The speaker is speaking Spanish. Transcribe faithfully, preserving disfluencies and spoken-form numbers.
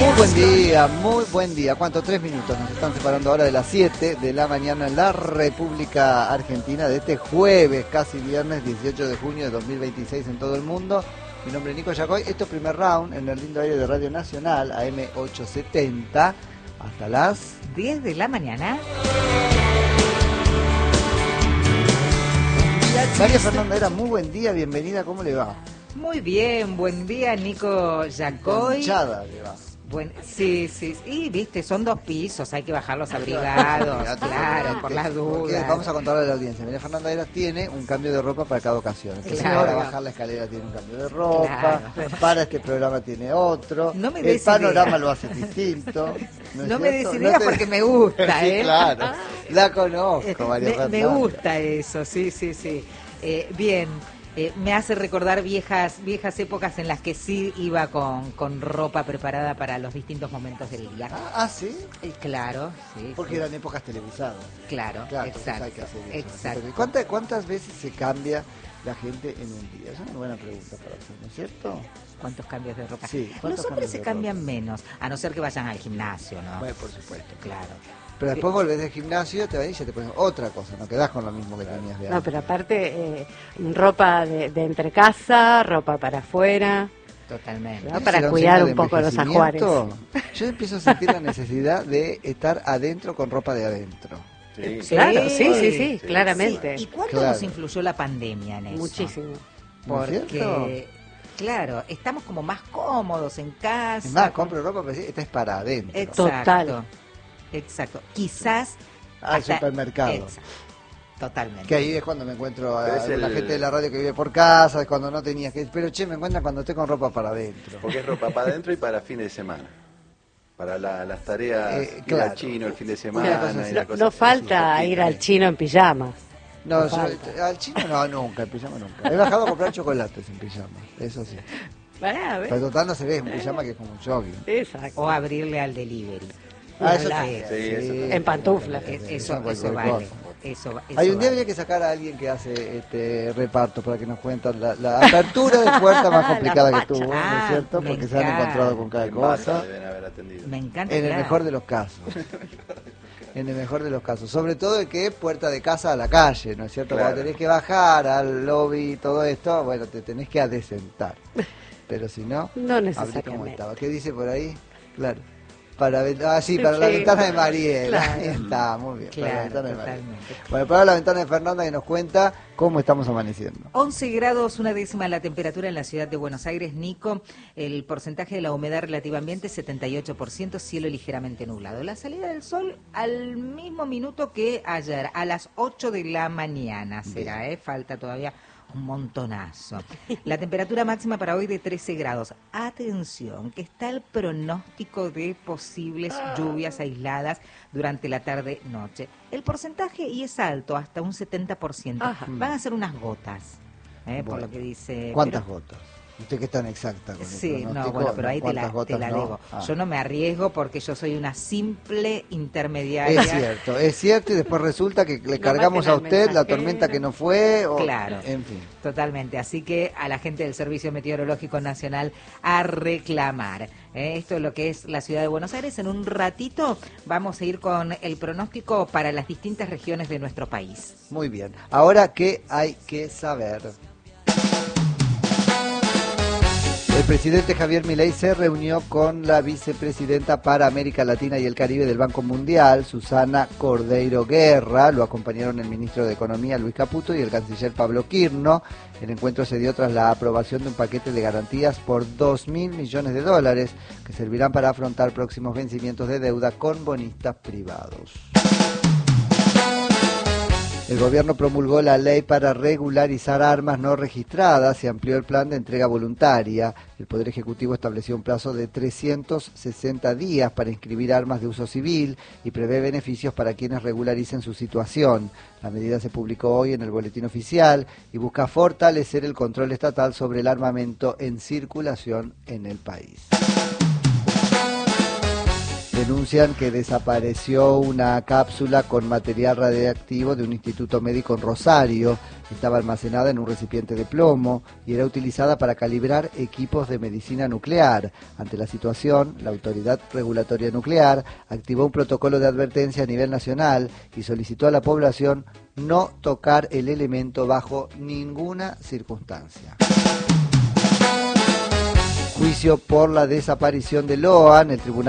Muy buen día, muy buen día. ¿Cuánto? Tres minutos nos están separando ahora de las siete de la mañana en la República Argentina de este jueves, casi viernes dieciocho de junio de dos mil veintiséis en todo el mundo. Mi nombre es Nico Yacoy. Esto es Primer Round en el lindo aire de Radio Nacional, A M ochocientos setenta, hasta las diez de la mañana. María Fernanda Era, muy buen día, bienvenida, ¿cómo le va? Muy bien, buen día, Nico Yacoy. Hinchada le va. Buen, sí, sí, y viste, son dos pisos, hay que bajar los abrigados, claro, por las dudas. Vamos a contarle a la audiencia. María Fernanda Era tiene un cambio de ropa para cada ocasión. Entonces, claro. Para bajar la escalera tiene un cambio de ropa, claro. Para este programa tiene otro, no me el panorama idea. Lo hace distinto. No, no me des ideas no te... porque me gusta, sí, ¿eh? Claro, la conozco, María me, Fernanda. Me gusta eso, sí, sí, sí. Eh, bien. Eh, me hace recordar viejas viejas épocas en las que sí iba con, con ropa preparada para los distintos momentos del día. Ah, ah ¿sí? Eh, claro, sí. Porque sí. eran épocas televisadas. Claro, claro exacto. Hay que hacer eso. Exacto. ¿Cuántas, ¿Cuántas veces se cambia la gente en un día? Es una buena pregunta para hacer, ¿no es cierto? ¿Cuántos cambios de ropa? Sí. Los hombres se cambian ropa? menos, a no ser que vayan al gimnasio, ¿no? Bueno, por supuesto. Claro. Pero después volvés del gimnasio, te vas y ya te pones otra cosa, no quedás con lo mismo que tenías de antes. No, pero aparte, eh, ropa de, de entre casa, ropa para afuera. Totalmente. ¿No? Para cuidar un poco los ajuares. Yo empiezo a sentir la necesidad de estar adentro con ropa de adentro. Sí. Claro, sí, sí, sí, sí, sí. claramente. Sí. ¿Y cuánto claro. nos influyó la pandemia en eso? Muchísimo. Porque... Claro, estamos como más cómodos en casa. Es más, compro ropa, pero esta es para adentro. Exacto. Total. Exacto. Quizás... Al hasta... supermercado. Exacto. Totalmente. Que ahí es cuando me encuentro a el... la gente de la radio que vive por casa, es cuando no tenías que... Pero che, me encuentran cuando estoy con ropa para adentro. Porque es ropa para adentro y para fin de semana. Para la, las tareas, eh, ir claro. al chino el fin de semana. Cosa, y no, cosa no falta así, ir al chino en pijamas. No, yo, al chino no, nunca, en pijama nunca. He bajado a comprar chocolates en pijama, eso sí. Ah, pero total no se ve, en pijama que es como un jogging. Exacto. O abrirle al delivery. Ah, eso la, sí, sí, eso en pantuflas. Eso, eso, eso vale. Eso, eso Hay un día vale. habría que sacar a alguien que hace este reparto para que nos cuenten la, la apertura de puerta más complicada que tuvo, ah, ¿no es cierto? Porque encanta. se han encontrado con cada cosa. Me encanta. En claro. el mejor de los casos. En el mejor de los casos. Sobre todo de que es puerta de casa a la calle, ¿no es cierto? Claro. Cuando tenés que bajar al lobby y todo esto, bueno, te tenés que adecentar. Pero si no, no necesariamente. Como estaba. ¿Qué dice por ahí? Claro. Para, ah, sí, para sí, la ventana de Mariela. Claro. Ahí está, muy bien. Claro, para la ventana de totalmente. Mariela. Bueno, para la ventana de Fernanda que nos cuenta cómo estamos amaneciendo. once grados, una décima la temperatura en la ciudad de Buenos Aires, Nico. El porcentaje de la humedad relativa ambiente setenta y ocho por ciento, cielo ligeramente nublado. La salida del sol al mismo minuto que ayer, a las ocho de la mañana será, ¿eh? Falta todavía un montonazo. La temperatura máxima para hoy de trece grados. Atención, que está el pronóstico de posibles lluvias aisladas durante la tarde-noche. El porcentaje y es alto, hasta un setenta por ciento. Ajá. Van a ser unas gotas, ¿eh? Bueno, por lo que dice... ¿Cuántas pero... gotas? Usted que es tan exacta con sí, no, bueno, pero ahí te la, te la no? debo. Ah. Yo no me arriesgo porque yo soy una simple intermediaria. Es cierto, es cierto, y después resulta que le cargamos a usted la tormenta que no fue. O, claro, en fin. Totalmente, así que a la gente del Servicio Meteorológico Nacional a reclamar. ¿eh? Esto es lo que es la ciudad de Buenos Aires. En un ratito vamos a ir con el pronóstico para las distintas regiones de nuestro país. Muy bien, ahora, ¿qué hay que saber? El presidente Javier Milei se reunió con la vicepresidenta para América Latina y el Caribe del Banco Mundial, Susana Cordeiro Guerra. Lo acompañaron el ministro de Economía, Luis Caputo, y el canciller Pablo Quirno. El encuentro se dio tras la aprobación de un paquete de garantías por dos mil millones de dólares que servirán para afrontar próximos vencimientos de deuda con bonistas privados. El gobierno promulgó la ley para regularizar armas no registradas y amplió el plan de entrega voluntaria. El Poder Ejecutivo estableció un plazo de trescientos sesenta días para inscribir armas de uso civil y prevé beneficios para quienes regularicen su situación. La medida se publicó hoy en el Boletín Oficial y busca fortalecer el control estatal sobre el armamento en circulación en el país. denuncian que desapareció una cápsula con material radiactivo de un instituto médico en Rosario. Estaba almacenada en un recipiente de plomo y era utilizada para calibrar equipos de medicina nuclear. Ante la situación, la Autoridad Regulatoria Nuclear activó un protocolo de advertencia a nivel nacional y solicitó a la población no tocar el elemento bajo ninguna circunstancia. Juicio por la desaparición de Loan. El Tribunal